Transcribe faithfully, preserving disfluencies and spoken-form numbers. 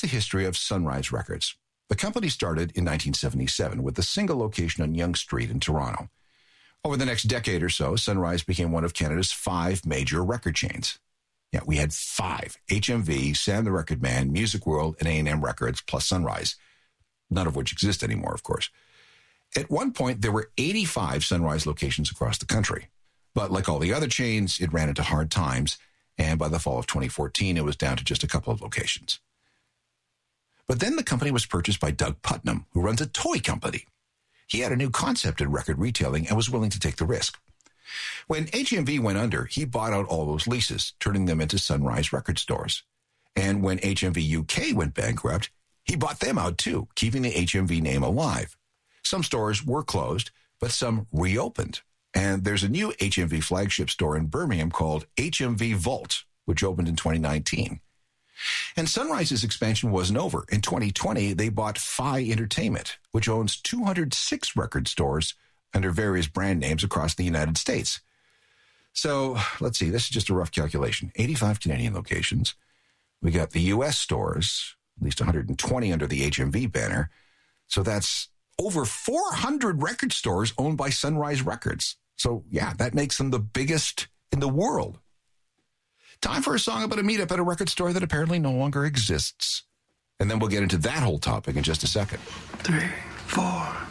the history of Sunrise Records. The company started in nineteen seventy-seven with a single location on Yonge Street in Toronto. Over the next decade or so, Sunrise became one of Canada's five major record chains. Yeah, we had five: H M V, Sam the Record Man, Music World, and A and M Records, plus Sunrise, none of which exist anymore, of course. At one point, there were eighty-five Sunrise locations across the country. But like all the other chains, it ran into hard times, and by the fall of twenty fourteen, it was down to just a couple of locations. But then the company was purchased by Doug Putnam, who runs a toy company. He had a new concept in record retailing and was willing to take the risk. When H M V went under, he bought out all those leases, turning them into Sunrise record stores. And when H M V U K went bankrupt, he bought them out too, keeping the H M V name alive. Some stores were closed, but some reopened. And there's a new H M V flagship store in Birmingham called H M V Vault, which opened in twenty nineteen. And Sunrise's expansion wasn't over. In twenty twenty, they bought Phi Entertainment, which owns two hundred six record stores under various brand names across the United States. So, let's see, this is just a rough calculation. eighty-five Canadian locations. We got the U S stores, at least one hundred twenty under the H M V banner. So that's over four hundred record stores owned by Sunrise Records. So, yeah, that makes them the biggest in the world. Time for a song about a meetup at a record store that apparently no longer exists. And then we'll get into that whole topic in just a second. Three, four.